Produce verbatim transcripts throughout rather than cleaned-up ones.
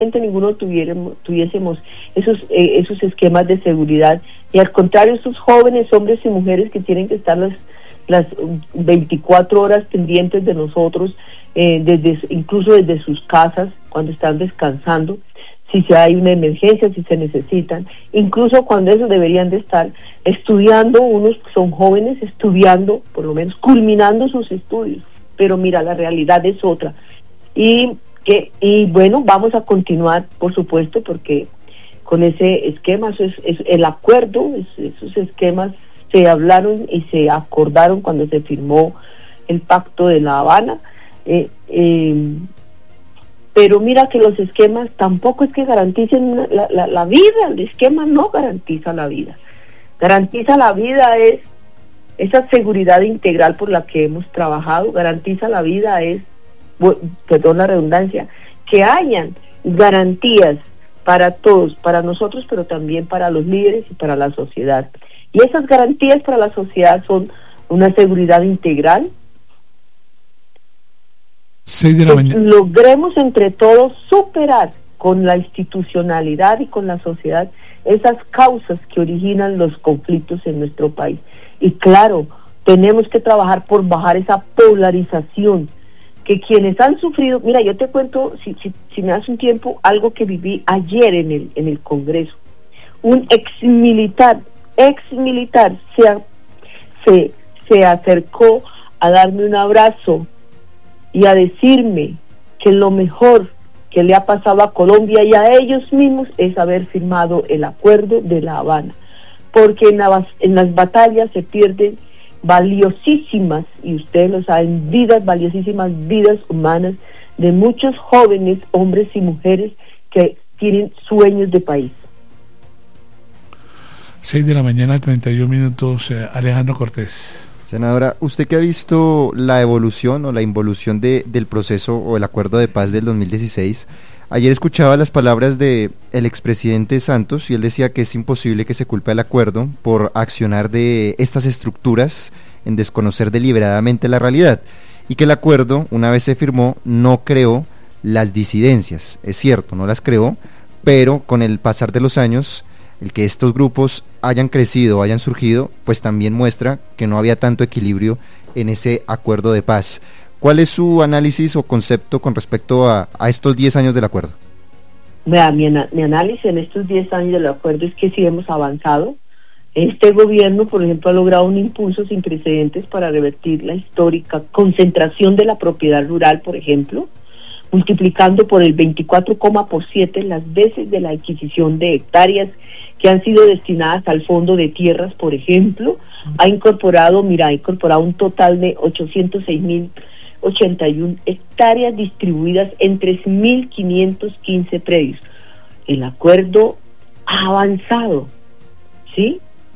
ninguno tuviéramos, tuviésemos esos, eh, esos esquemas de seguridad, y al contrario, esos jóvenes, hombres y mujeres que tienen que estar las, las veinticuatro horas pendientes de nosotros, eh, desde incluso desde sus casas, cuando están descansando, si hay una emergencia, si se necesitan, incluso cuando ellos deberían de estar estudiando, unos son jóvenes estudiando, por lo menos culminando sus estudios, pero mira, la realidad es otra. Y que y bueno, vamos a continuar, por supuesto, porque con ese esquema, eso es, es el acuerdo, es, esos esquemas se hablaron y se acordaron cuando se firmó el Pacto de La Habana, eh, eh, pero mira que los esquemas tampoco es que garanticen la, la, la vida, el esquema no garantiza la vida, garantiza la vida es esa seguridad integral por la que hemos trabajado, garantiza la vida es, perdón la redundancia, que hayan garantías para todos, para nosotros, pero también para los líderes y para la sociedad. Y esas garantías para la sociedad son una seguridad integral, seis de la mañana. Logremos entre todos superar con la institucionalidad y con la sociedad esas causas que originan los conflictos en nuestro país. Y claro, tenemos que trabajar por bajar esa polarización, que quienes han sufrido, mira, yo te cuento, si, si, si me das un tiempo, algo que viví ayer en el, en el Congreso. Un ex militar, ex militar se, se, se acercó a darme un abrazo y a decirme que lo mejor que le ha pasado a Colombia y a ellos mismos es haber firmado el Acuerdo de La Habana, porque en, la, en las batallas se pierden valiosísimas, y ustedes lo saben, vidas, valiosísimas vidas humanas de muchos jóvenes, hombres y mujeres que tienen sueños de país. seis de la mañana, treinta y un minutos, eh, Alejandro Cortés. Senadora, usted que ha visto la evolución o la involución de, del proceso o el acuerdo de paz del dos mil dieciséis, ayer escuchaba las palabras de el expresidente Santos y él decía que es imposible que se culpe al acuerdo por accionar de estas estructuras en desconocer deliberadamente la realidad, y que el acuerdo, una vez se firmó, no creó las disidencias. Es cierto, no las creó, pero con el pasar de los años, el que estos grupos hayan crecido, hayan surgido, pues también muestra que no había tanto equilibrio en ese acuerdo de paz. ¿Cuál es su análisis o concepto con respecto a, a estos diez años del acuerdo? Vea, mi, mi análisis en estos diez años del acuerdo es que sí hemos avanzado. Este gobierno, por ejemplo, ha logrado un impulso sin precedentes para revertir la histórica concentración de la propiedad rural, por ejemplo, multiplicando por el veinticuatro coma siete las veces de la adquisición de hectáreas que han sido destinadas al fondo de tierras, por ejemplo. Ha incorporado, mira, ha incorporado un total de ochocientos seis mil ochenta y una hectáreas distribuidas en tres mil quinientos quince predios. El acuerdo ha avanzado, ¿sí?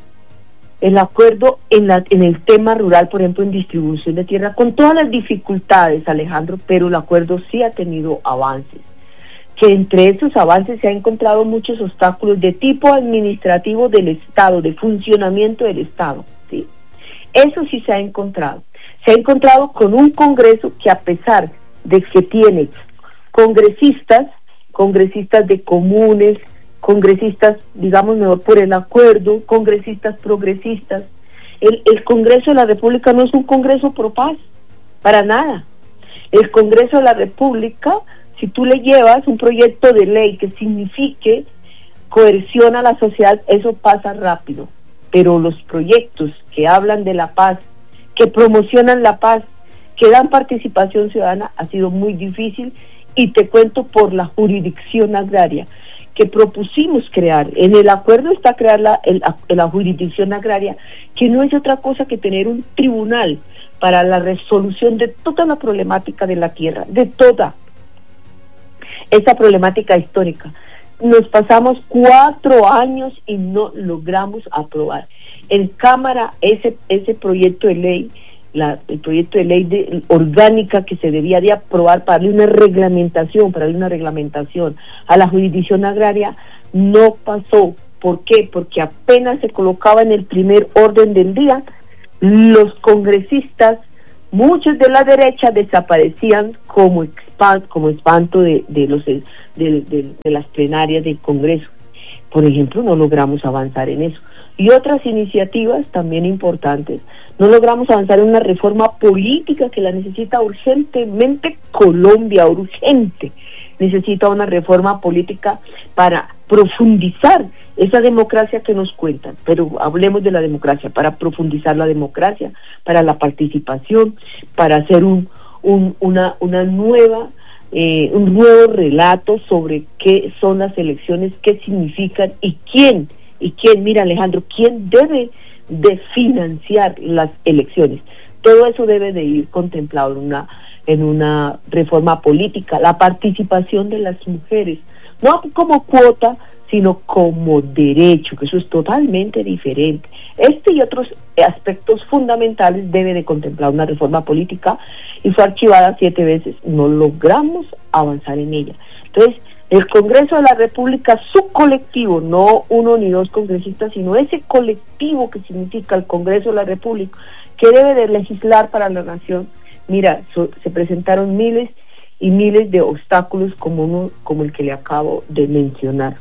El acuerdo en, la, en el tema rural, por ejemplo, en distribución de tierra, con todas las dificultades, Alejandro, pero el acuerdo sí ha tenido avances. Que entre esos avances se han encontrado muchos obstáculos de tipo administrativo del Estado, de funcionamiento del Estado, ¿sí? Eso sí se ha encontrado. Se ha encontrado con un Congreso que, a pesar de que tiene congresistas, congresistas de comunes, congresistas, digamos mejor por el acuerdo, congresistas progresistas, el, el Congreso de la República no es un Congreso pro paz, para nada. El Congreso de la República, si tú le llevas un proyecto de ley que signifique coerción a la sociedad, eso pasa rápido, pero los proyectos que hablan de la paz, que promocionan la paz, que dan participación ciudadana, ha sido muy difícil, y te cuento por la jurisdicción agraria que propusimos crear. En el acuerdo está crear la, el, la jurisdicción agraria, que no es otra cosa que tener un tribunal para la resolución de toda la problemática de la tierra, de toda esa problemática histórica. Nos pasamos cuatro años y no logramos aprobar en Cámara ese ese proyecto de ley, la, el proyecto de ley de, orgánica que se debía de aprobar para darle una reglamentación, para darle una reglamentación a la jurisdicción agraria, no pasó. ¿Por qué? Porque apenas se colocaba en el primer orden del día, los congresistas, muchos de la derecha, desaparecían como expertos espanto, como espanto de, de, los, de, de, de las plenarias del Congreso. Por ejemplo, no logramos avanzar en eso. Y otras iniciativas también importantes. No logramos avanzar en una reforma política que la necesita urgentemente Colombia, urgente. Necesita una reforma política para profundizar esa democracia que nos cuentan. Pero hablemos de la democracia, para profundizar la democracia, para la participación, para hacer un, un, una, una nueva... Eh, un nuevo relato sobre qué son las elecciones, qué significan y quién, y quién, mira Alejandro, quién debe de financiar las elecciones. Todo eso debe de ir contemplado en una, en una reforma política, la participación de las mujeres, no como cuota, sino como derecho, que eso es totalmente diferente. Este y otros aspectos fundamentales debe de contemplar una reforma política y fue archivada siete veces. No logramos avanzar en ella. Entonces, el Congreso de la República, su colectivo, no uno ni dos congresistas, sino ese colectivo que significa el Congreso de la República, que debe de legislar para la nación. Mira, so, se presentaron miles y miles de obstáculos como uno, como el que le acabo de mencionar.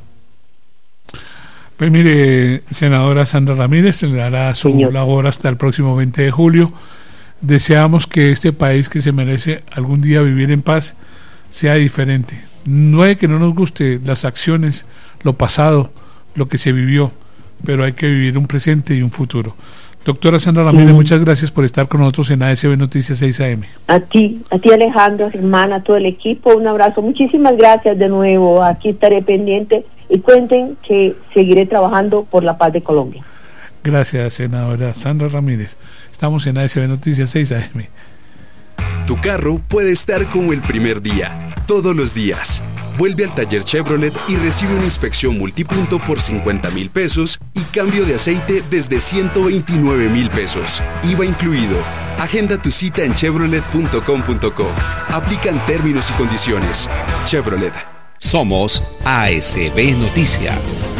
Pues mire, senadora Sandra Ramírez, se le dará su Señor. labor hasta el próximo veinte de julio. Deseamos que este país que se merece algún día vivir en paz sea diferente. No es que no nos guste las acciones, lo pasado, lo que se vivió, pero hay que vivir un presente y un futuro. Doctora Sandra Ramírez, sí. Muchas gracias por estar con nosotros en A S B Noticias seis A M. A ti, a ti Alejandro, hermana, a todo el equipo, un abrazo. Muchísimas gracias de nuevo. Aquí estaré pendiente y cuenten que seguiré trabajando por la paz de Colombia. Gracias, senadora Sandra Ramírez. Estamos en A S B Noticias seis A M. Tu carro puede estar como el primer día, todos los días. Vuelve al taller Chevrolet y recibe una inspección multipunto por cincuenta mil pesos y cambio de aceite desde ciento veintinueve mil pesos. I V A incluido. Agenda tu cita en chevrolet punto com punto co. Aplican términos y condiciones. Chevrolet. Somos A S B Noticias.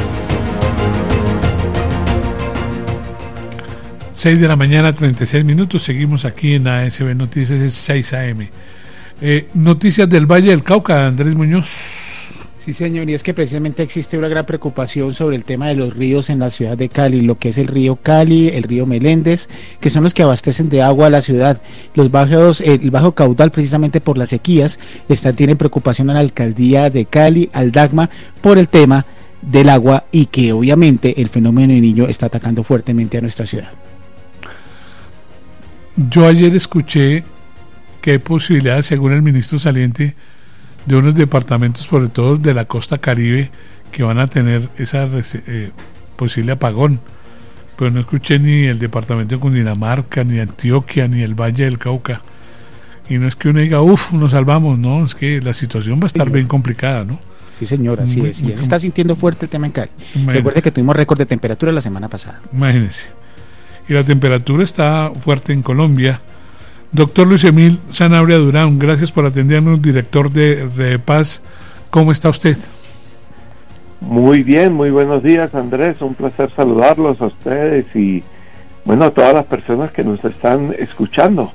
seis de la mañana, treinta y seis minutos. Seguimos aquí en A S B Noticias seis A M. Eh, noticias del Valle del Cauca, Andrés Muñoz. Sí, señor, y es que precisamente existe una gran preocupación sobre el tema de los ríos en la ciudad de Cali, lo que es el río Cali, el río Meléndez, que son los que abastecen de agua a la ciudad. Los bajos, el bajo caudal, precisamente por las sequías, están, tienen preocupación a la alcaldía de Cali, al DAGMA, por el tema del agua y que obviamente el fenómeno del Niño está atacando fuertemente a nuestra ciudad. Yo ayer escuché que hay posibilidades, según el ministro saliente, de unos departamentos, sobre todo de la costa caribe, que van a tener esa eh, posible apagón. Pero no escuché ni el departamento de Cundinamarca, ni Antioquia, ni el Valle del Cauca. Y no es que uno diga, uff, nos salvamos, no, es que la situación va a estar sí, bien complicada, ¿no? Sí, señor, así muy, es. Y se está sintiendo fuerte el tema en Cali. Imagínese. Recuerde que tuvimos récord de temperatura la semana pasada. Imagínense. Y la temperatura está fuerte en Colombia. Doctor Luis Emil Sanabria Durán, gracias por atendernos, director de Redepaz. ¿Cómo está usted? Muy bien, muy buenos días, Andrés. Un placer saludarlos a ustedes y, bueno, a todas las personas que nos están escuchando.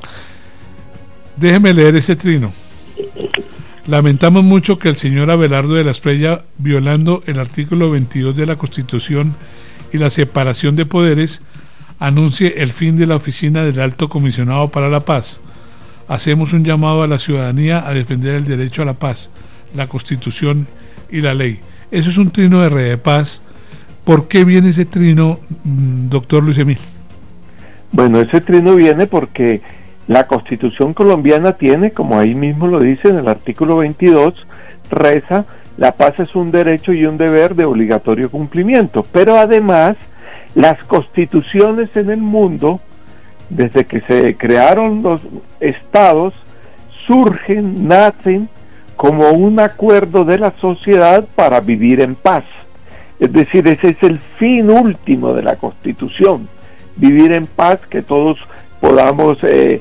Déjeme leer ese trino. Lamentamos mucho que el señor Abelardo de la Espriella, violando el artículo veintidós de la Constitución y la separación de poderes, anuncie el fin de la oficina del Alto Comisionado para la Paz. Hacemos un llamado a la ciudadanía a defender el derecho a la paz, la Constitución y la ley. Eso es un trino de Redepaz. ¿Por qué viene ese trino, doctor Luis Emil? Bueno, ese trino viene porque la Constitución colombiana tiene, como ahí mismo lo dice en el artículo veintidós, reza, la paz es un derecho y un deber de obligatorio cumplimiento, pero además las constituciones en el mundo, desde que se crearon los estados, surgen, nacen como un acuerdo de la sociedad para vivir en paz. Es decir, ese es el fin último de la Constitución, vivir en paz, que todos podamos eh,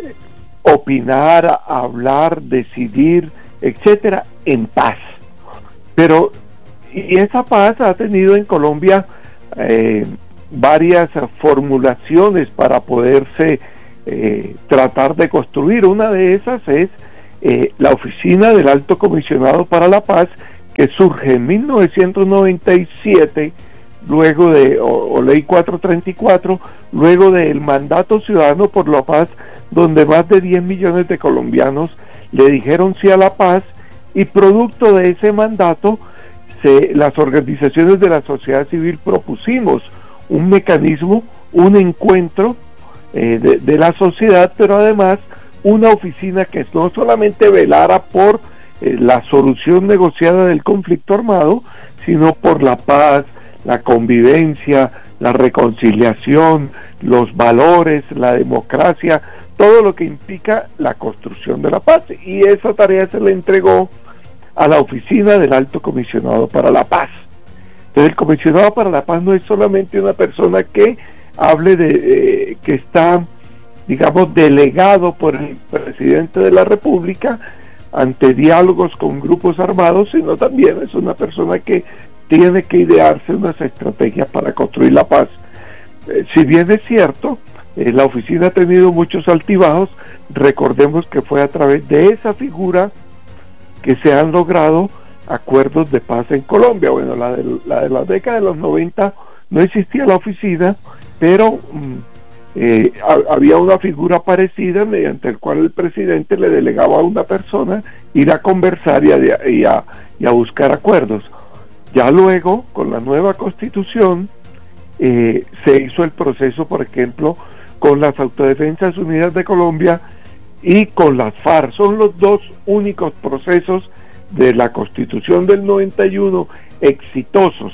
opinar, hablar, decidir, etcétera, en paz. Pero, y esa paz ha tenido en Colombia Eh, varias formulaciones para poderse eh, tratar de construir. Una de esas es eh, la Oficina del Alto Comisionado para la Paz, que surge en mil novecientos noventa y siete, luego de, o, o Ley cuatrocientos treinta y cuatro, luego del Mandato Ciudadano por la Paz, donde más de diez millones de colombianos le dijeron sí a la paz, y producto de ese mandato, se, las organizaciones de la sociedad civil propusimos un mecanismo, un encuentro eh, de, de la sociedad, pero además una oficina que no solamente velara por eh, la solución negociada del conflicto armado, sino por la paz, la convivencia, la reconciliación, los valores, la democracia, todo lo que implica la construcción de la paz. Y esa tarea se le entregó a la Oficina del Alto Comisionado para la Paz. Entonces el Comisionado para la Paz no es solamente una persona que hable de, eh, que está, digamos, delegado por el presidente de la República ante diálogos con grupos armados, sino también es una persona que tiene que idearse unas estrategias para construir la paz. Eh, si bien es cierto, eh, la oficina ha tenido muchos altibajos, recordemos que fue a través de esa figura que se han logrado acuerdos de paz en Colombia. Bueno, la de la, de la década de los noventa no existía la oficina, pero mm, eh, a, había una figura parecida mediante el cual el presidente le delegaba a una persona ir a conversar y a, y a, y a buscar acuerdos. Ya luego, con la nueva constitución, eh, se hizo el proceso, por ejemplo, con las Autodefensas Unidas de Colombia y con las FARC. Son los dos únicos procesos de la Constitución del noventa y uno exitosos.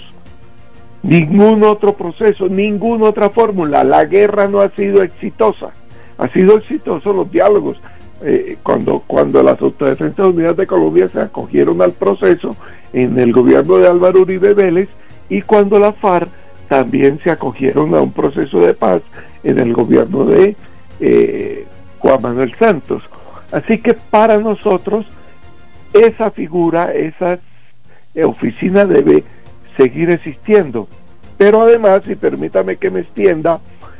Ningún otro proceso, ninguna otra fórmula. La guerra no ha sido exitosa. Ha sido exitoso los diálogos. Eh, cuando, cuando las Autodefensas Unidas de Colombia se acogieron al proceso en el gobierno de Álvaro Uribe Vélez, y cuando las FARC también se acogieron a un proceso de paz en el gobierno de eh, Juan Manuel Santos. Así que para nosotros esa figura, esa eh, oficina debe seguir existiendo. Pero además, y permítame que me extienda,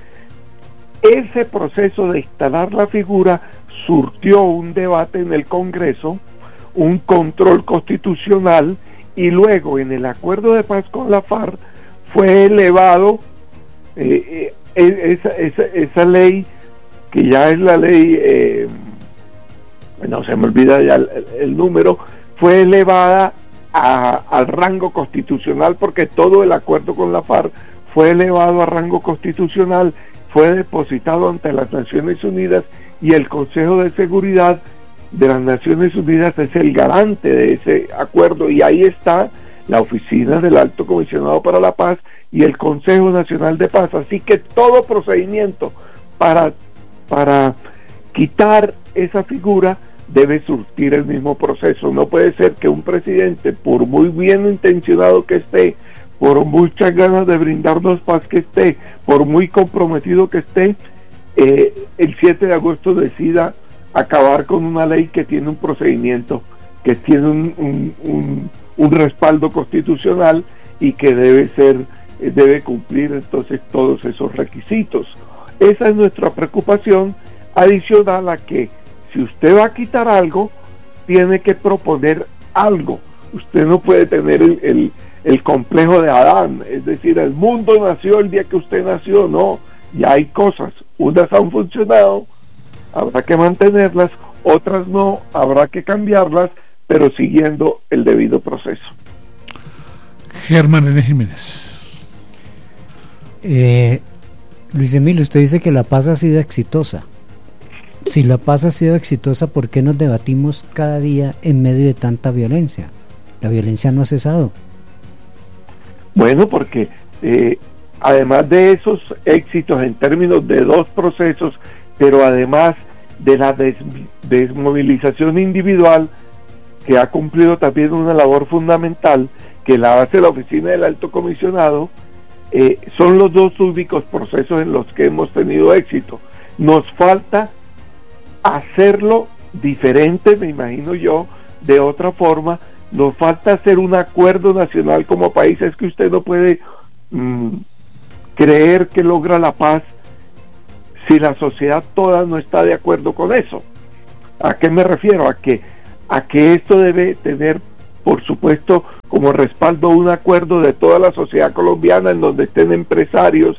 ese proceso de instalar la figura surtió un debate en el Congreso, un control constitucional, y luego en el acuerdo de paz con la FARC fue elevado eh, eh, esa, esa, esa ley, que ya es la ley, eh, bueno, se me olvida ya el, el número, fue elevada a, al rango constitucional, porque todo el acuerdo con la FARC fue elevado a rango constitucional, fue depositado ante las Naciones Unidas, y el Consejo de Seguridad de las Naciones Unidas es el garante de ese acuerdo, y ahí está la Oficina del Alto Comisionado para la Paz y el Consejo Nacional de Paz. Así que todo procedimiento para, para quitar esa figura debe surtir el mismo proceso. No puede ser que un presidente, por muy bien intencionado que esté, por muchas ganas de brindarnos paz que esté, por muy comprometido que esté, eh, el siete de agosto decida acabar con una ley que tiene un procedimiento, que tiene un, un, un, un respaldo constitucional y que debe ser, debe cumplir entonces todos esos requisitos. Esa es nuestra preocupación, adicional a que si usted va a quitar algo, tiene que proponer algo. Usted no puede tener el, el, el complejo de Adán, es decir, el mundo nació el día que usted nació. No, ya hay cosas, unas han funcionado, habrá que mantenerlas, otras no, habrá que cambiarlas, pero siguiendo el debido proceso. Germán N. Jiménez. Eh, Luis Emilio, usted dice que la paz ha sido exitosa. Si la paz ha sido exitosa, ¿por qué nos debatimos cada día en medio de tanta violencia? La violencia no ha cesado. Bueno, porque eh, además de esos éxitos en términos de dos procesos, pero además de la des desmovilización individual, que ha cumplido también una labor fundamental, que la hace la Oficina del Alto Comisionado, eh, son los dos únicos procesos en los que hemos tenido éxito. Nos falta hacerlo diferente, me imagino yo, de otra forma. Nos falta hacer un acuerdo nacional como país. Es que usted no puede mmm, creer que logra la paz si la sociedad toda no está de acuerdo con eso. ¿A qué me refiero? A que, a que esto debe tener, por supuesto, como respaldo un acuerdo de toda la sociedad colombiana en donde estén empresarios,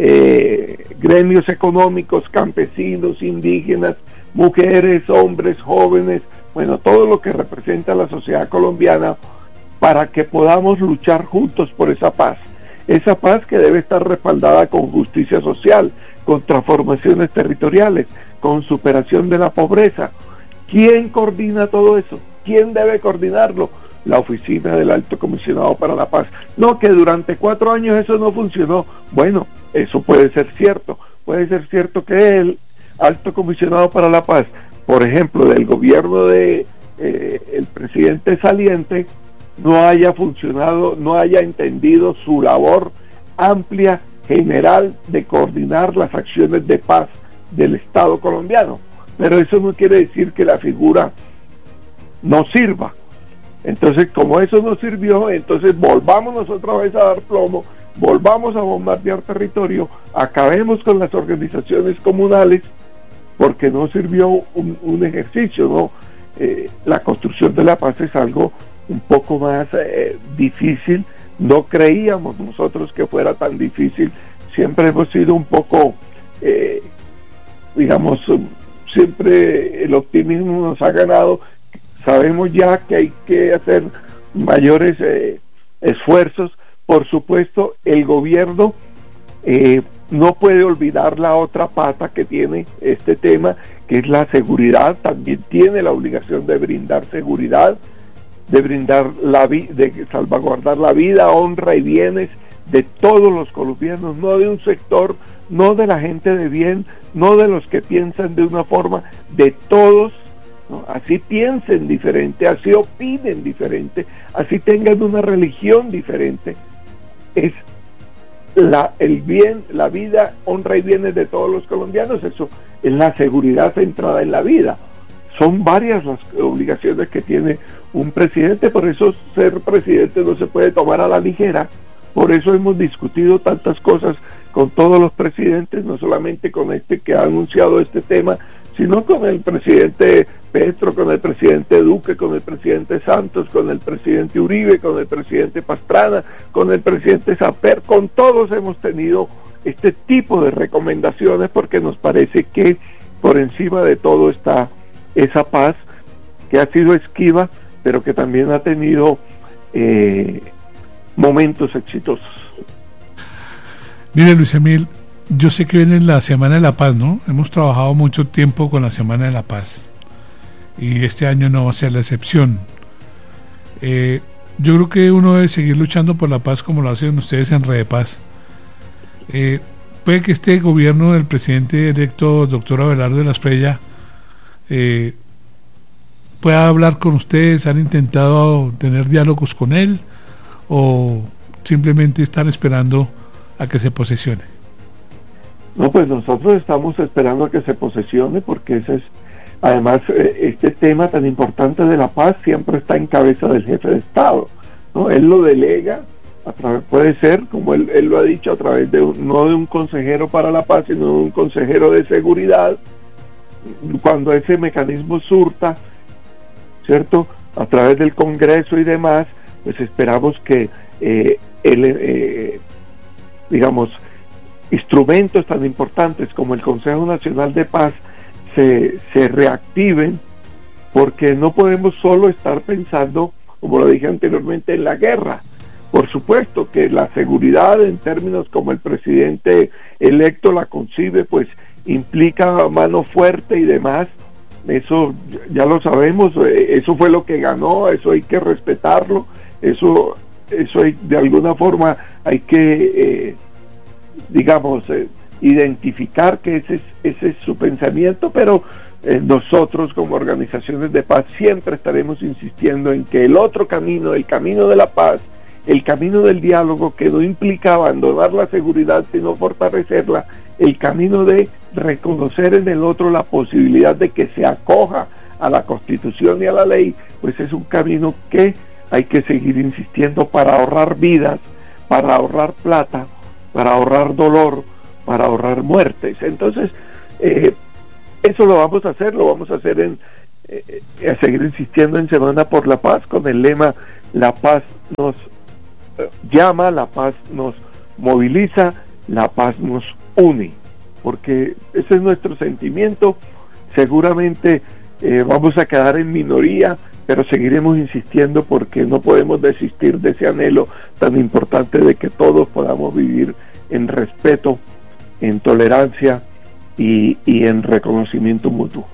eh, gremios económicos, campesinos, indígenas, mujeres, hombres, jóvenes, bueno, todo lo que representa la sociedad colombiana, para que podamos luchar juntos por esa paz. Esa paz que debe estar respaldada con justicia social, con transformaciones territoriales, con superación de la pobreza. ¿Quién coordina todo eso? ¿Quién debe coordinarlo? La oficina del Alto Comisionado para la Paz. No, que durante cuatro años eso no funcionó. Bueno, eso puede ser cierto. Puede ser cierto que el Alto Comisionado para la Paz, por ejemplo, del gobierno de eh, el presidente saliente, no haya funcionado, no haya entendido su labor amplia, general, de coordinar las acciones de paz del Estado colombiano. Pero eso no quiere decir que la figura no sirva. Entonces, como eso no sirvió, entonces volvamos otra vez a dar plomo, volvamos a bombardear territorio, acabemos con las organizaciones comunales, porque no sirvió un, un ejercicio, ¿no? Eh, la construcción de la paz es algo un poco más eh, difícil. No creíamos nosotros que fuera tan difícil. Siempre hemos sido un poco, eh, digamos, siempre el optimismo nos ha ganado. Sabemos ya que hay que hacer mayores eh, esfuerzos. Por supuesto, el gobierno eh, no puede olvidar la otra pata que tiene este tema, que es la seguridad. También tiene la obligación de brindar seguridad, de brindar la vi- de salvaguardar la vida, honra y bienes de todos los colombianos, no de un sector, no de la gente de bien, no de los que piensan de una forma, de todos, ¿no? Así piensen diferente, así opinen diferente, así tengan una religión diferente. Es la, el bien, la vida, honra y bienes de todos los colombianos. Eso es la seguridad centrada en la vida. Son varias las obligaciones que tiene un presidente, por eso ser presidente no se puede tomar a la ligera. Por eso hemos discutido tantas cosas con todos los presidentes, no solamente con este que ha anunciado este tema, sino con el presidente Petro, con el presidente Duque, con el presidente Santos, con el presidente Uribe, con el presidente Pastrana, con el presidente Samper. Con todos hemos tenido este tipo de recomendaciones, porque nos parece que por encima de todo está esa paz que ha sido esquiva, pero que también ha tenido eh, momentos exitosos. Mire, Luis Emil, yo sé que viene la Semana de la Paz, ¿no? Hemos trabajado mucho tiempo con la Semana de la Paz y este año no va a ser la excepción. Eh, yo creo que uno debe seguir luchando por la paz como lo hacen ustedes en Red Paz. Eh, puede que este gobierno del presidente electo, doctor Abelardo de la Espriella, eh, pueda hablar con ustedes. ¿Han intentado tener diálogos con él o simplemente están esperando a que se posesione? No, pues nosotros estamos esperando a que se posesione, porque ese es, además, eh, este tema tan importante de la paz siempre está en cabeza del jefe de Estado, ¿no? Él lo delega, a través, puede ser, como él, él lo ha dicho, a través de un, no de un consejero para la paz, sino de un consejero de seguridad. Cuando ese mecanismo surta, ¿cierto?, a través del Congreso y demás, pues esperamos que eh, él, eh, digamos, instrumentos tan importantes como el Consejo Nacional de Paz se, se reactiven, porque no podemos solo estar pensando, como lo dije anteriormente, en la guerra. Por supuesto que la seguridad, en términos como el presidente electo la concibe, pues implica mano fuerte y demás. Eso ya lo sabemos, eso fue lo que ganó, eso hay que respetarlo, eso, eso hay, de alguna forma hay que eh, digamos, eh, identificar que ese es, ese es su pensamiento, pero eh, nosotros como organizaciones de paz siempre estaremos insistiendo en que el otro camino, el camino de la paz, el camino del diálogo, que no implica abandonar la seguridad sino fortalecerla, el camino de reconocer en el otro la posibilidad de que se acoja a la Constitución y a la ley, pues es un camino que hay que seguir insistiendo para ahorrar vidas, para ahorrar plata, para ahorrar dolor, para ahorrar muertes. Entonces, eh, eso lo vamos a hacer, lo vamos a hacer en, eh, a seguir insistiendo en Semana por la Paz con el lema La paz nos eh, llama, la paz nos moviliza, la paz nos une, porque ese es nuestro sentimiento. Seguramente eh, vamos a quedar en minoría, pero seguiremos insistiendo porque no podemos desistir de ese anhelo tan importante de que todos podamos vivir en respeto, en tolerancia y, y en reconocimiento mutuo.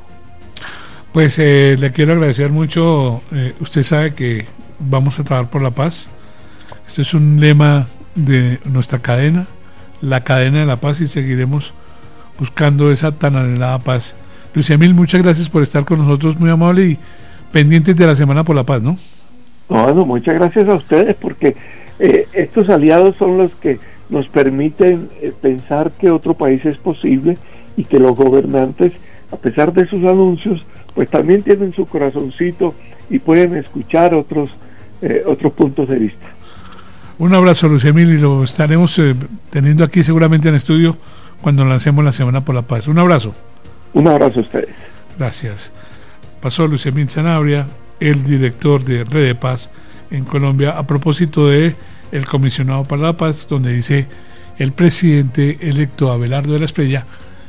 Pues eh, le quiero agradecer mucho. Eh, usted sabe que vamos a trabajar por la paz. Este es un lema de nuestra cadena, la cadena de la paz, y seguiremos buscando esa tan anhelada paz. Luis Emil, muchas gracias por estar con nosotros, muy amable, y pendientes de la Semana por la Paz, ¿no? No, no, muchas gracias a ustedes, porque eh, estos aliados son los que nos permiten eh, pensar que otro país es posible, y que los gobernantes, a pesar de sus anuncios, pues también tienen su corazoncito y pueden escuchar otros eh, otros puntos de vista. Un abrazo, Luis Emil, y lo estaremos eh, teniendo aquí seguramente en estudio cuando lancemos la Semana por la Paz. Un abrazo. Un abrazo a ustedes. Gracias. Pasó Luis Emil Sanabria, el director de Red de Paz en Colombia, a propósito de el comisionado para la paz, donde dice el presidente electo Abelardo de la Espriella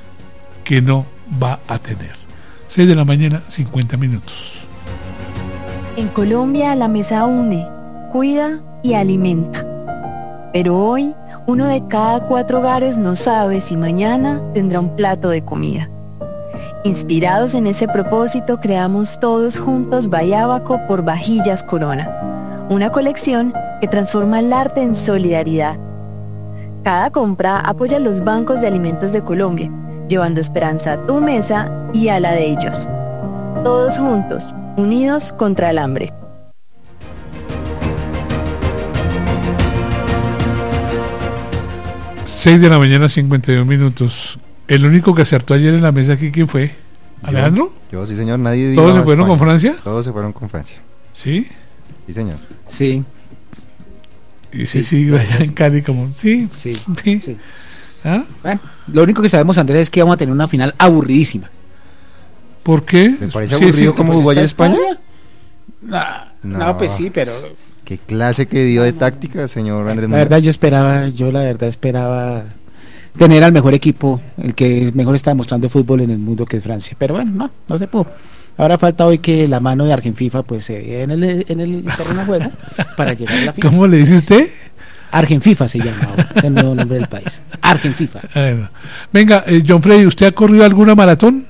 que no va a tener. seis de la mañana, cincuenta minutos. En Colombia la mesa une, cuida y alimenta. Pero hoy, uno de cada cuatro hogares no sabe si mañana tendrá un plato de comida. Inspirados en ese propósito, creamos todos juntos Bayábaco por Vajillas Corona, una colección que transforma el arte en solidaridad. Cada compra apoya los bancos de alimentos de Colombia, llevando esperanza a tu mesa y a la de ellos. Todos juntos, unidos contra el hambre. seis de la mañana, cincuenta y dos minutos. El único que acertó ayer en la mesa aquí, ¿quién fue? ¿Alejandro? Yo, yo sí, señor, nadie dio ¿Todos se fueron España. con Francia? Todos se fueron con Francia. ¿Sí? Sí, señor. Sí. Y sí, sí, sí, allá en Cali como, sí, Sí. sí. sí. ¿Ah? Bueno, lo único que sabemos, Andrés, es que vamos a tener una final aburridísima. ¿por qué? ¿Me parece Sí, aburrido sí, como Pues jugó ayer está España? Nah, no. No. pues sí, pero ¿Qué clase que dio de táctica, señor Andrés la verdad Muñoz? yo esperaba, yo la verdad esperaba tener al mejor equipo, el que mejor está demostrando fútbol en el mundo, que es Francia. Pero bueno, no, no se pudo. Ahora falta hoy que la mano de Argenfifa pues se vea en el, en el terreno de juego para llegar a la final. ¿Cómo le dice usted? Argenfifa se llama ahora, es el nuevo nombre del país. Argenfifa. Bueno. Venga, eh, John Frey, ¿usted ha corrido alguna maratón?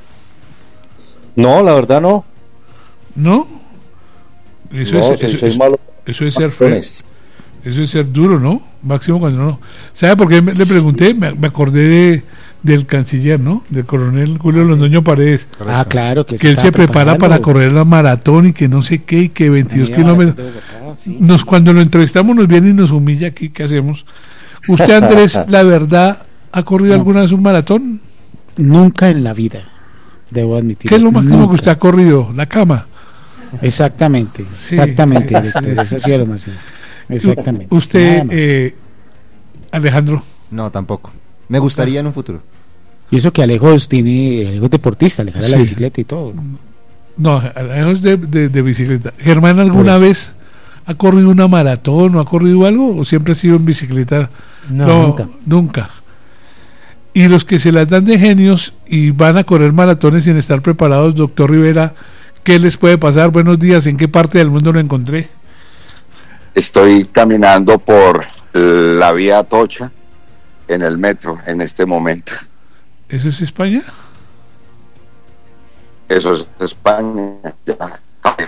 No, la verdad no. ¿No? Eso no, es, soy, eso, soy eso- malo. eso es ser feo. Maratones. Eso es ser duro, ¿no? Máximo cuando no. ¿Sabe por qué me- le pregunté? Me, me acordé de, del canciller, ¿no? Del coronel Julio Londoño Paredes, Ah, claro, que, que él se prepara para correr la maratón y que no sé qué, y que veintidós kilómetros. Nos, cuando lo entrevistamos nos viene y nos humilla aquí, ¿qué hacemos? ¿Usted, Andrés, la verdad, ha corrido No. alguna vez un maratón? Nunca en la vida, debo admitir. ¿Qué es lo máximo Nunca. que usted ha corrido? La cama. Exactamente, Sí, exactamente, sí, director, sí, eso sí. ha sido lo máximo. Exactamente. Usted, nada más. eh, Alejandro. No, tampoco. Me gustaría en un futuro. Y eso que Alejos tiene, Alejos deportista, le jala la Sí. bicicleta y todo. No, lejos de, de, de bicicleta. Germán, ¿alguna Por eso. vez ha corrido una maratón o ha corrido algo? ¿O siempre ha sido en bicicleta? No, nunca. Nunca. Y los que se las dan de genios y van a correr maratones sin estar preparados, doctor Rivera, ¿qué les puede pasar? Buenos días, ¿en qué parte del mundo lo encontré? Estoy caminando por la vía Atocha en el metro en este momento. ¿Eso es España? Eso es España. Ya.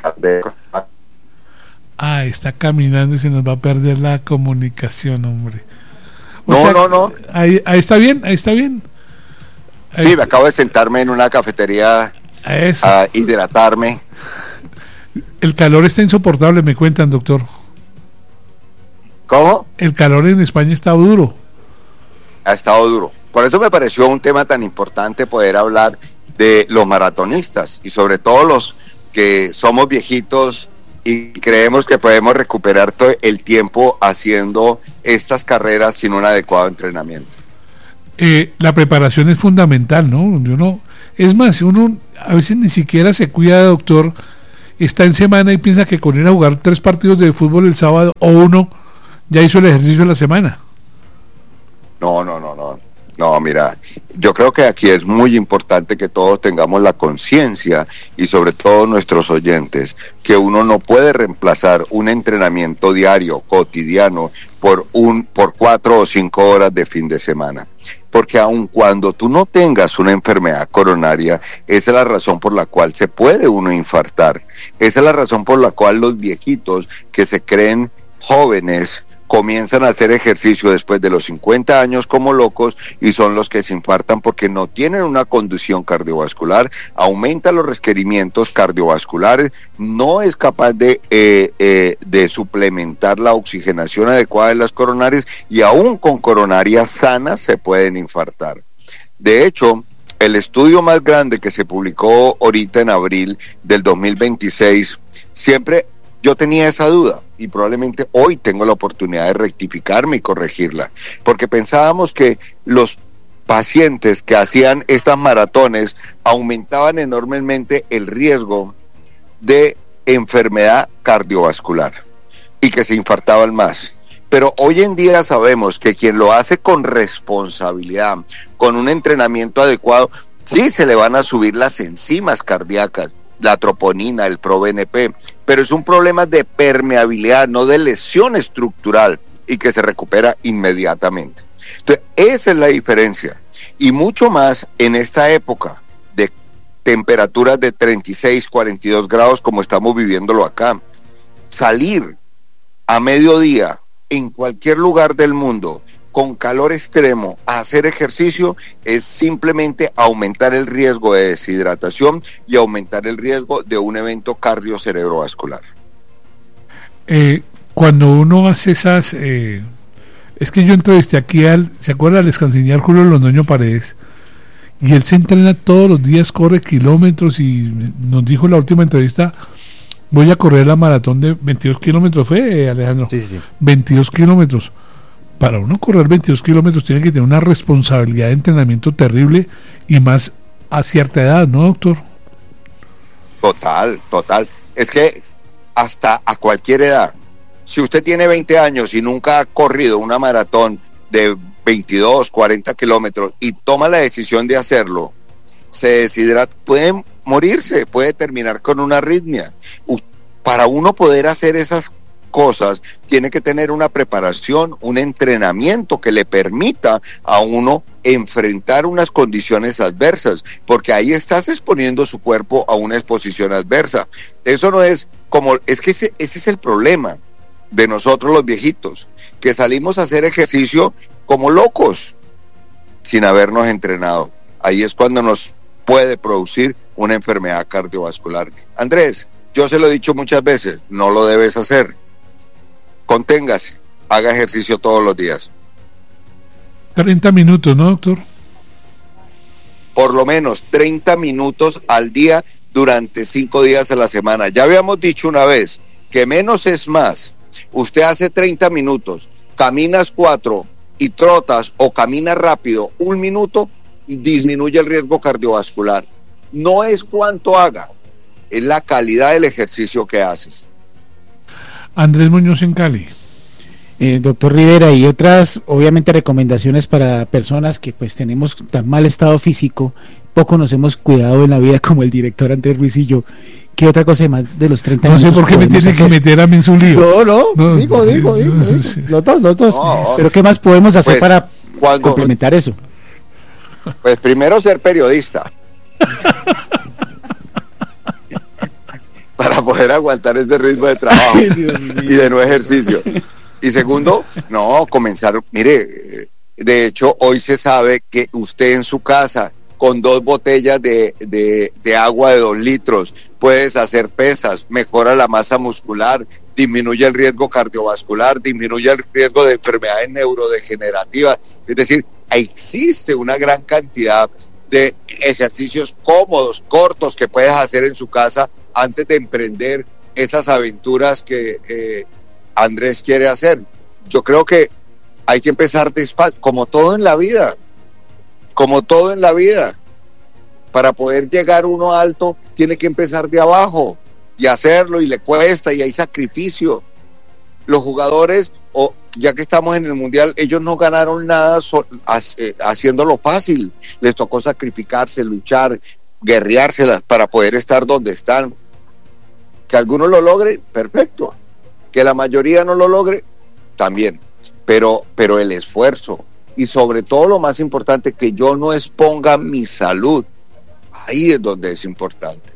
Ah, está caminando y se nos va a perder la comunicación, hombre. O No, sea, no, no. Ahí, ahí está bien, ahí está bien. Ahí Sí, está- me acabo de sentarme en una cafetería eso. a hidratarme. El calor está insoportable, me cuentan, doctor. ¿Cómo? El calor en España está duro. Ha estado duro. Por eso me pareció un tema tan importante poder hablar de los maratonistas y sobre todo los que somos viejitos y creemos que podemos recuperar todo el tiempo haciendo estas carreras sin un adecuado entrenamiento. Eh, la preparación es fundamental, ¿no? Donde uno, es más, uno a veces ni siquiera se cuida, doctor, está en semana y piensa que con ir a jugar tres partidos de fútbol el sábado o uno ya hizo el ejercicio de la semana. No, no, no, no. No, mira, yo creo que aquí es muy importante que todos tengamos la conciencia y sobre todo nuestros oyentes, que uno no puede reemplazar un entrenamiento diario, cotidiano, por un, por cuatro o cinco horas de fin de semana. Porque aun cuando tú no tengas una enfermedad coronaria, esa es la razón por la cual se puede uno infartar. Esa es la razón por la cual los viejitos que se creen jóvenes comienzan a hacer ejercicio después de los cincuenta años como locos y son los que se infartan porque no tienen una condición cardiovascular, aumenta los requerimientos cardiovasculares, no es capaz de, eh, eh, de suplementar la oxigenación adecuada de las coronarias y aún con coronarias sanas se pueden infartar. De hecho, el estudio más grande que se publicó ahorita en abril del dos mil veintiséis, siempre yo tenía esa duda y probablemente hoy tengo la oportunidad de rectificarme y corregirla, porque pensábamos que los pacientes que hacían estas maratones aumentaban enormemente el riesgo de enfermedad cardiovascular y que se infartaban más. Pero hoy en día sabemos que quien lo hace con responsabilidad, con un entrenamiento adecuado, sí se le van a subir las enzimas cardíacas, la troponina, el pro B N P, pero es un problema de permeabilidad, no de lesión estructural y que se recupera inmediatamente. Entonces, esa es la diferencia. Y mucho más en esta época de temperaturas de treinta y seis, cuarenta y dos grados como estamos viviéndolo acá. Salir a mediodía en cualquier lugar del mundo con calor extremo a hacer ejercicio es simplemente aumentar el riesgo de deshidratación y aumentar el riesgo de un evento cardiocerebrovascular. Eh, cuando uno hace esas... Eh, es que yo entrevisté aquí al... ¿Se acuerda del canciller Julio Londoño Paredes? Y él se entrena todos los días, corre kilómetros y nos dijo en la última entrevista, voy a correr la maratón de veintidós kilómetros, ¿fue, Alejandro? Sí, sí. veintidós kilómetros. Para uno correr veintidós kilómetros tiene que tener una responsabilidad de entrenamiento terrible y más a cierta edad, ¿no, doctor? Total, total. Es que hasta a cualquier edad, si usted tiene veinte años y nunca ha corrido una maratón de veintidós, cuarenta kilómetros y toma la decisión de hacerlo, se deshidrata, puede morirse, puede terminar con una arritmia. Para uno poder hacer esas cosas, tiene que tener una preparación, un entrenamiento que le permita a uno enfrentar unas condiciones adversas, porque ahí estás exponiendo su cuerpo a una exposición adversa. Eso no es como, es que ese, ese es el problema de nosotros los viejitos, que salimos a hacer ejercicio como locos, sin habernos entrenado. Ahí es cuando nos puede producir una enfermedad cardiovascular. Andrés, yo se lo he dicho muchas veces, no lo debes hacer. Conténgase, haga ejercicio todos los días. treinta minutos, ¿no, doctor? Por lo menos treinta minutos al día durante cinco días a la semana. Ya habíamos dicho una vez que menos es más. Usted hace treinta minutos, caminas cuatro y trotas o caminas rápido un minuto, disminuye el riesgo cardiovascular. No es cuánto haga, es la calidad del ejercicio que haces. Andrés Muñoz en Cali. Eh, doctor Rivera, y otras obviamente recomendaciones para personas que pues tenemos tan mal estado físico, poco nos hemos cuidado en la vida como el director Andrés Ruiz y yo. ¿Qué otra cosa más de los treinta años? No sé por qué me tiene que meter a mí en su lío. No, no, no digo, sí, digo, sí, digo, sí, sí. Los dos, los dos. No, pero ¿qué más podemos hacer pues, para cuando, complementar eso? Pues primero ser periodista. Para poder aguantar ese ritmo de trabajo. Ay, y de no ejercicio. Y segundo, no, comenzar, mire, de hecho hoy se sabe que usted en su casa con dos botellas de, de, de agua de dos litros puedes hacer pesas, mejora la masa muscular, disminuye el riesgo cardiovascular, disminuye el riesgo de enfermedades neurodegenerativas. Es decir, existe una gran cantidad de ejercicios cómodos, cortos, que puedes hacer en su casa antes de emprender esas aventuras que eh, Andrés quiere hacer. Yo creo que hay que empezar despacio, como todo en la vida, como todo en la vida. Para poder llegar uno alto, tiene que empezar de abajo y hacerlo, y le cuesta, y hay sacrificio. Los jugadores, o ya que estamos en el Mundial, ellos no ganaron nada so, hace, haciéndolo fácil. Les tocó sacrificarse, luchar, guerreárselas para poder estar donde están. Que algunos lo logren, perfecto. Que la mayoría no lo logre, también. Pero, pero el esfuerzo, y sobre todo lo más importante, que yo no exponga mi salud, ahí es donde es importante.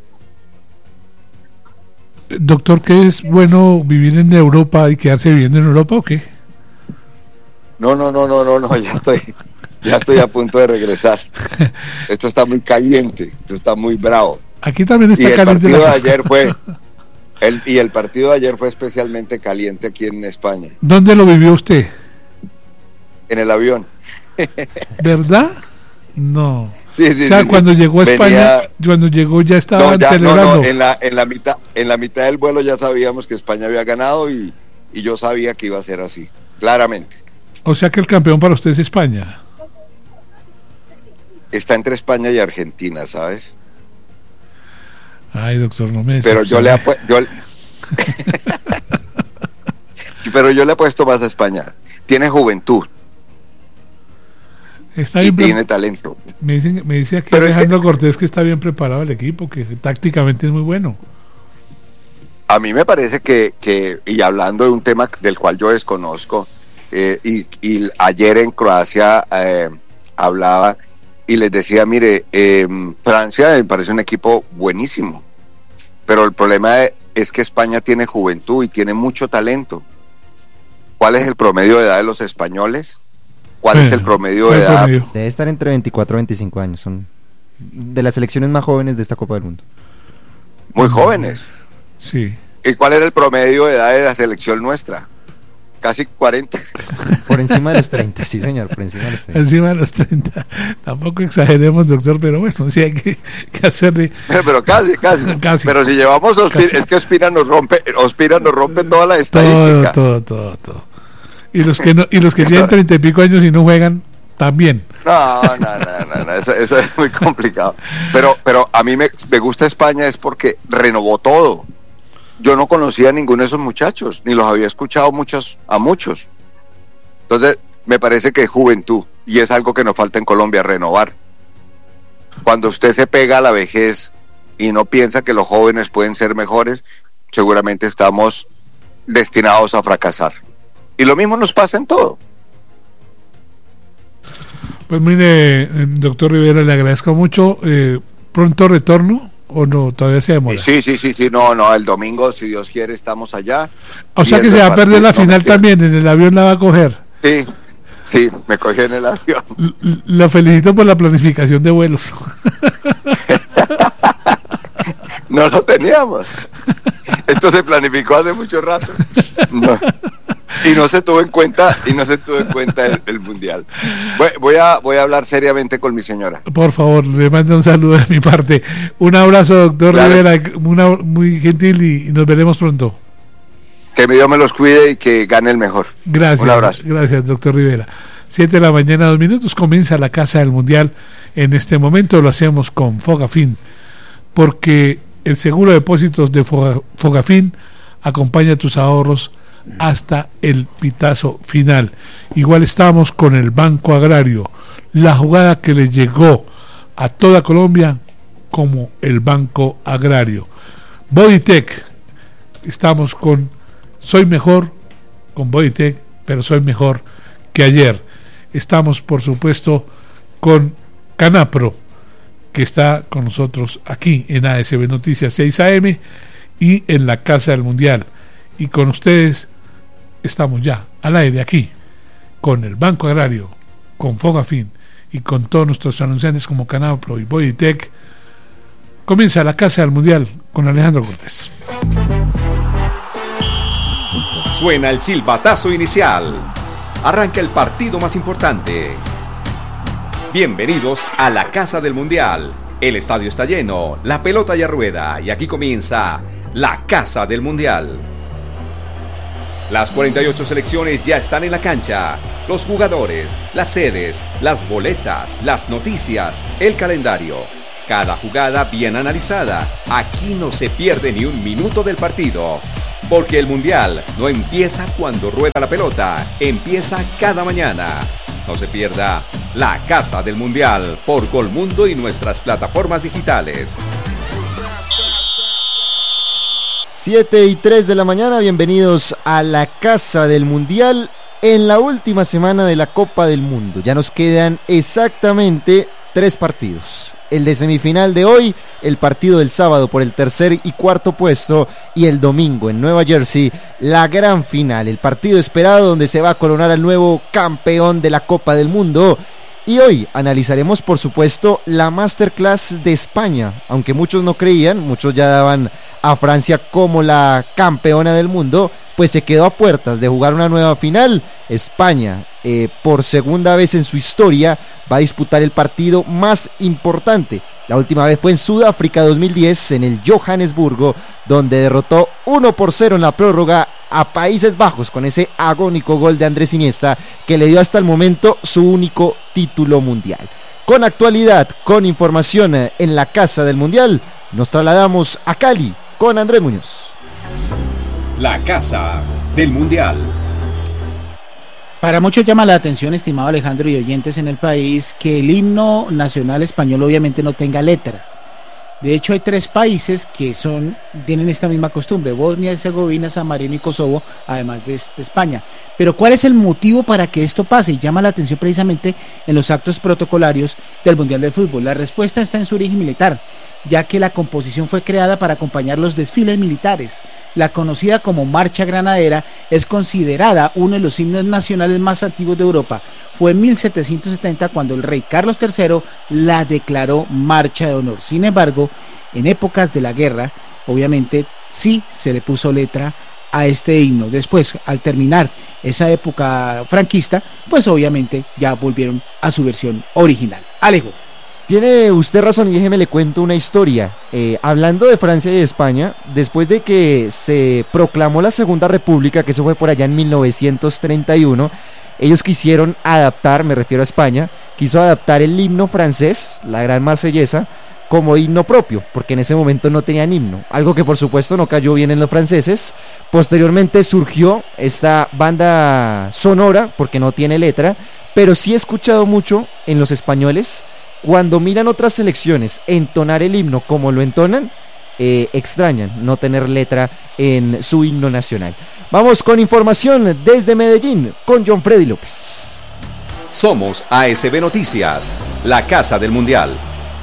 Doctor, ¿qué es bueno vivir en Europa y quedarse viviendo en Europa o qué? No, no, no, no, no, no, ya estoy, ya estoy a punto de regresar. Esto está muy caliente, esto está muy bravo. Aquí también está y el caliente. Partido de ayer fue, el, y el partido de ayer fue especialmente caliente aquí en España. ¿Dónde lo vivió usted? En el avión. ¿Verdad? No. Sí, sí, o sea, sí, cuando sí. llegó a Venía... España, cuando llegó ya estaban no, ya, celebrando. No, no, en la, en la mitad, en la mitad del vuelo ya sabíamos que España había ganado y, y yo sabía que iba a ser así, claramente. O sea que el campeón para usted es España. Está entre España y Argentina, ¿sabes? Ay, doctor, no me Pero yo le apu- yo Pero yo le he puesto más a España. Tiene juventud. Está y bien, tiene talento. Me dicen, me dice aquí pero Alejandro es que, Cortés que está bien preparado el equipo, que tácticamente es muy bueno. A mí me parece que, que y hablando de un tema del cual yo desconozco, eh, y, y ayer en Croacia eh, hablaba y les decía, mire, eh, Francia me parece un equipo buenísimo, pero el problema es que España tiene juventud y tiene mucho talento. ¿Cuál es el promedio de edad de los españoles? ¿Cuál bueno, es el promedio de edad? Promedio? Debe estar entre veinticuatro y veinticinco años. Son de las selecciones más jóvenes de esta Copa del Mundo. Muy jóvenes. Sí. ¿Y cuál era el promedio de edad de la selección nuestra? Casi cuarenta. Por encima de los treinta, sí señor, por encima de los treinta. Encima de los treinta. Tampoco exageremos, doctor, pero bueno, sí hay que, que hacerle. Pero casi, casi, casi. Pero si llevamos Ospina, es que Ospina nos rompe, Ospina nos rompe toda la estadística. Todo, todo, todo, todo. Y los que no, y los que tienen treinta y pico años y no juegan, también. No, no, no, no, no eso, eso es muy complicado. Pero, pero a mí me, me gusta España es porque renovó todo. Yo no conocía a ninguno de esos muchachos, ni los había escuchado muchos, a muchos. Entonces, me parece que es juventud, y es algo que nos falta en Colombia, renovar. Cuando usted se pega a la vejez y no piensa que los jóvenes pueden ser mejores, seguramente estamos destinados a fracasar. Y lo mismo nos pasa en todo. Pues mire, doctor Rivera, le agradezco mucho. Eh, ¿Pronto retorno o no? ¿Todavía se demora? Sí, sí, sí, sí, no, no, el domingo, si Dios quiere, estamos allá. O sea que se va a perder la final también, en el avión la va a coger. Sí, sí, me cogí en el avión. L- lo felicito por la planificación de vuelos. No lo teníamos. Esto se planificó hace mucho rato. No. Y no se tuvo en cuenta, y no se tuvo en cuenta el, el mundial. Voy, voy a voy a hablar seriamente con mi señora. Por favor, le mando un saludo de mi parte. Un abrazo, doctor Claro. Rivera, una, muy gentil y, y nos veremos pronto. Que mi Dios me los cuide y que gane el mejor. Gracias. Un abrazo. Gracias, doctor Rivera. Siete de la mañana, dos minutos, comienza la Casa del Mundial. En este momento lo hacemos con Fogafín, porque el seguro de depósitos de Foga- Fogafín acompaña tus ahorros hasta el pitazo final. Igual estamos con el Banco Agrario, la jugada que le llegó a toda Colombia como el Banco Agrario. Bodytech, estamos con Soy Mejor con Bodytech, pero soy mejor que ayer. Estamos, por supuesto, con Canapro, que está con nosotros aquí en A S B Noticias seis A M y en la Casa del Mundial. Y con ustedes estamos ya al aire aquí, con el Banco Agrario, con Fogafín y con todos nuestros anunciantes como Canapro y Bodytech. Comienza la Casa del Mundial con Alejandro Cortés. Suena el silbatazo inicial. Arranca el partido más importante. Bienvenidos a la Casa del Mundial. El estadio está lleno, la pelota ya rueda y aquí comienza la Casa del Mundial. Las cuarenta y ocho selecciones ya están en la cancha. Los jugadores, las sedes, las boletas, las noticias, el calendario. Cada jugada bien analizada. Aquí no se pierde ni un minuto del partido. Porque el Mundial no empieza cuando rueda la pelota, empieza cada mañana. No se pierda La Casa del Mundial por Colmundo y nuestras plataformas digitales. siete y tres de la mañana, bienvenidos a La Casa del Mundial en la última semana de la Copa del Mundo. Ya nos quedan exactamente tres partidos. El de semifinal de hoy, el partido del sábado por el tercer y cuarto puesto, y el domingo en Nueva Jersey, la gran final, el partido esperado donde se va a coronar al nuevo campeón de la Copa del Mundo. Y hoy analizaremos, por supuesto, la Masterclass de España, aunque muchos no creían, muchos ya daban a Francia como la campeona del mundo, pues se quedó a puertas de jugar una nueva final. España, eh, por segunda vez en su historia, va a disputar el partido más importante. La última vez fue en Sudáfrica dos mil diez, en el Johannesburgo, donde derrotó uno por cero en la prórroga a Países Bajos con ese agónico gol de Andrés Iniesta, que le dio hasta el momento su único título mundial. Con actualidad, con información en La Casa del Mundial, nos trasladamos a Cali con Andrés Muñoz. La Casa del Mundial. Para muchos llama la atención, estimado Alejandro y oyentes en el país, que el himno nacional español obviamente no tenga letra. De hecho, hay tres países que son tienen esta misma costumbre: Bosnia, Herzegovina, San Marino y Kosovo, además de, de España. Pero ¿cuál es el motivo para que esto pase? Y llama la atención precisamente en los actos protocolarios del Mundial de Fútbol. La respuesta está en su origen militar, ya que la composición fue creada para acompañar los desfiles militares. La conocida como Marcha Granadera es considerada uno de los himnos nacionales más antiguos de Europa. Fue en mil setecientos setenta cuando el rey Carlos tercero la declaró marcha de honor. Sin embargo, en épocas de la guerra, obviamente sí se le puso letra a este himno. Después, al terminar esa época franquista, pues obviamente ya volvieron a su versión original. Alejo. Tiene usted razón, y déjeme le cuento una historia. Eh, hablando de Francia y de España, después de que se proclamó la Segunda República, que eso fue por allá en mil novecientos treinta y uno, ellos quisieron adaptar, me refiero a España, quiso adaptar el himno francés, la Gran Marsellesa, como himno propio, porque en ese momento no tenían himno, algo que por supuesto no cayó bien en los franceses. Posteriormente surgió esta banda sonora, porque no tiene letra, pero sí he escuchado mucho en los españoles, cuando miran otras selecciones entonar el himno como lo entonan, eh, extrañan no tener letra en su himno nacional. Vamos con información desde Medellín con John Freddy López. Somos A S B Noticias, la Casa del Mundial.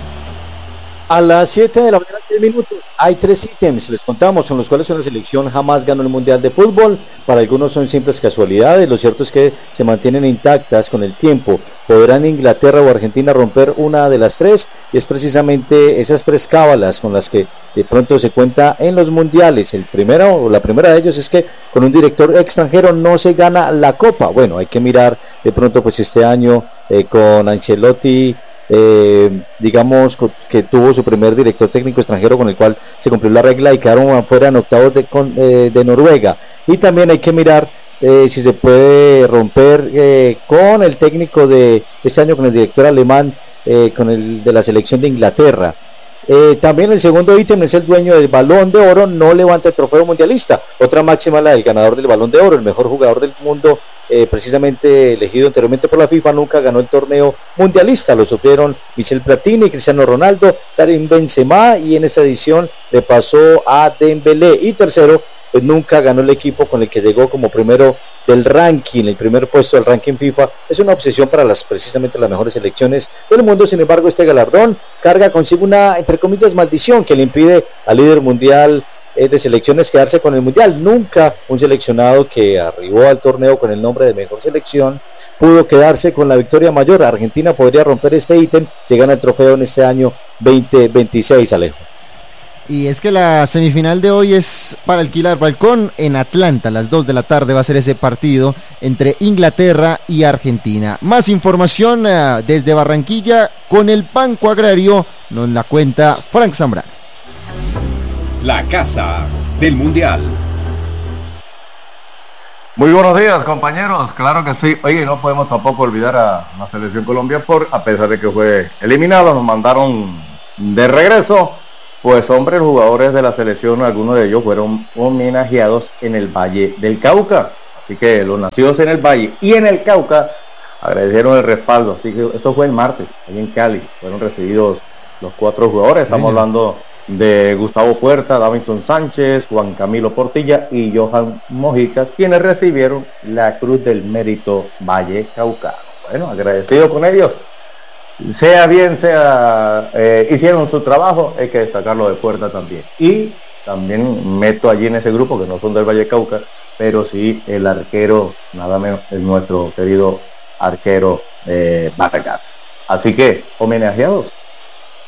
A las siete de la mañana, diez minutos, hay tres ítems, les contamos, con los cuales una selección jamás ganó el Mundial de Fútbol. Para algunos son simples casualidades, lo cierto es que se mantienen intactas con el tiempo. ¿Podrán Inglaterra o Argentina romper una de las tres? Y es precisamente esas tres cábalas con las que de pronto se cuenta en los mundiales. El primero, o la primera de ellos, es que con un director extranjero no se gana la Copa. Bueno, hay que mirar de pronto pues este año eh, con Ancelotti, Eh, digamos que tuvo su primer director técnico extranjero con el cual se cumplió la regla y quedaron afuera en octavos de, con, eh, de Noruega. Y también hay que mirar eh, si se puede romper eh, con el técnico de este año, con el director alemán, eh, con el de la selección de Inglaterra. Eh, también el segundo ítem es el dueño del Balón de Oro no levanta el trofeo mundialista. Otra máxima, la del ganador del Balón de Oro, el mejor jugador del mundo, eh, precisamente elegido anteriormente por la FIFA, nunca ganó el torneo mundialista. Lo supieron Michel Platini, Cristiano Ronaldo, Karim Benzema, y en esta edición le pasó a Dembélé. Y tercero, pues nunca ganó el equipo con el que llegó como primero del ranking, el primer puesto del ranking FIFA. Es una obsesión para las precisamente las mejores selecciones del mundo. Sin embargo, este galardón carga consigo una, entre comillas, maldición que le impide al líder mundial eh, de selecciones quedarse con el mundial. Nunca un seleccionado que arribó al torneo con el nombre de mejor selección pudo quedarse con la victoria mayor. Argentina podría romper este ítem si gana el trofeo en este año veinte veintiséis, Alejo. Y es que la semifinal de hoy es para alquilar balcón en Atlanta. A las dos de la tarde va a ser ese partido entre Inglaterra y Argentina. Más información uh, desde Barranquilla con el Banco Agrario. Nos la cuenta Frank Zambrano. La Casa del Mundial. Muy buenos días, compañeros. Claro que sí. Oye, no podemos tampoco olvidar a la selección Colombia, por a pesar de que fue eliminado, nos mandaron de regreso. Pues hombre, los jugadores de la selección, algunos de ellos fueron homenajeados en el Valle del Cauca. Así que los nacidos en el Valle y en el Cauca agradecieron el respaldo. Así que esto fue el martes, ahí en Cali. Fueron recibidos los cuatro jugadores. Estamos sí, hablando de Gustavo Puerta, Davinson Sánchez, Juan Camilo Portilla y Johan Mojica, quienes recibieron la Cruz del Mérito Valle Caucano. Bueno, agradecido con ellos. Sea bien, sea eh, hicieron su trabajo, hay que destacarlo de Puerta también. Y también meto allí en ese grupo, que no son del Valle Cauca, pero sí el arquero, nada menos, es nuestro querido arquero eh, Vargas. Así que, homenajeados